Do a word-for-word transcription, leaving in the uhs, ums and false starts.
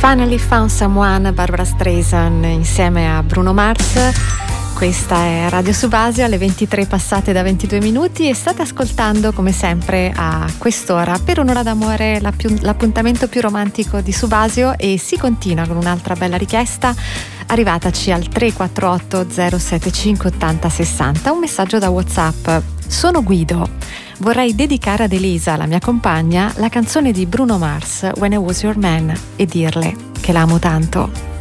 Finally Found Someone, Barbra Streisand insieme a Bruno Mars. Questa è Radio Subasio, alle ventitré passate da ventidue minuti, e state ascoltando come sempre a quest'ora per un'ora d'amore la più, l'appuntamento più romantico di Subasio, e si continua con un'altra bella richiesta arrivataci al tre quattro otto zero sette cinque otto zero sei zero, un messaggio da WhatsApp. Sono Guido, vorrei dedicare ad Elisa, la mia compagna, la canzone di Bruno Mars When I Was Your Man, e dirle che la amo tanto.